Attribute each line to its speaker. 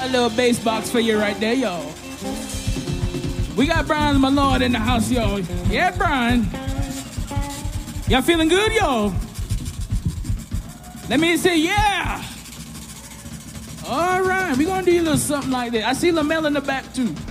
Speaker 1: A little bass box for you right there, yo. We got Brian Malord in the house, yo. Yeah, Brian. Y'all feeling good, yo? Let me say, yeah. All right, we're going to do a little something like that. I see LaMelo in the back, too.